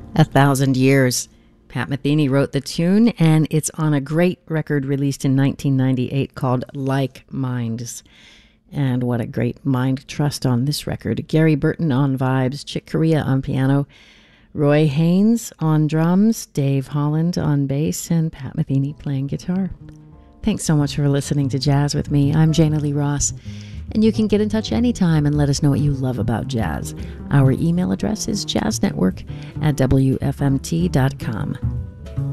1,000 Years. Pat Metheny wrote the tune, and it's on a great record released in 1998 called Like Minds. And what a great mind trust on this record. Gary Burton on vibes, Chick Corea on piano, Roy Haynes on drums, Dave Holland on bass, and Pat Metheny playing guitar. Thanks so much for listening to Jazz with me. I'm Jana Lee Ross, and you can get in touch anytime and let us know what you love about jazz. Our email address is jazznetwork@wfmt.com.